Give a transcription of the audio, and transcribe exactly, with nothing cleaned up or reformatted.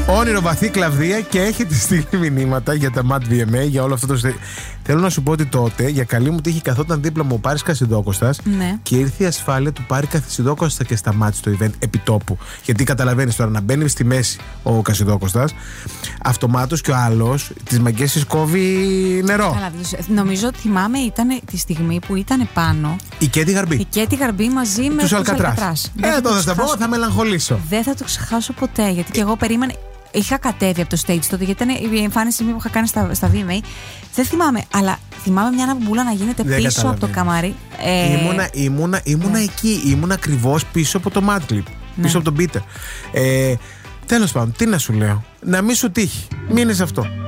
Όνειρο βαθύ Κλαβδία και έχετε στείλει μηνύματα για τα Mad βι εμ έι, για όλο αυτό το. Θέλω να σου πω ότι τότε, για καλή μου τύχη, καθόταν δίπλα μου ο Πάρης Κασιδόκοστας, ναι. και ήρθε η ασφάλεια του Πάρη Κασιδόκοστα και σταμάτησε το event επιτόπου. Γιατί καταλαβαίνεις τώρα, να μπαίνει στη μέση ο Κασιδόκοστας, αυτομάτως και ο άλλος τις μαγκές της κόβει νερό. Καλά, νομίζω ότι θυμάμαι ήταν τη στιγμή που ήταν πάνω Η Κέτη Γαρμπή. Η Κέτη Γαρμπή μαζί με τους Αλκατράς. Ε, εδώ θα τα πω, θα μελαγχολήσω. Δεν θα το ξεχάσω ποτέ, γιατί και εγώ περίμενα. Είχα κατέβει από το stage τότε, γιατί ήταν η εμφάνιση που είχα κάνει στα, στα βι εμ έι. Δεν θυμάμαι, αλλά θυμάμαι μια αναμπούλα να γίνεται δεν πίσω από το καμάρι. Ε... Ήμουνα, ήμουνα, ήμουνα ναι. εκεί. Ήμουνα ακριβώς πίσω από το Mad Clip. Ναι. Πίσω από τον Peter. Ε, τέλος πάντων, τι να σου λέω. Να μην σου τύχει. Μείνε αυτό.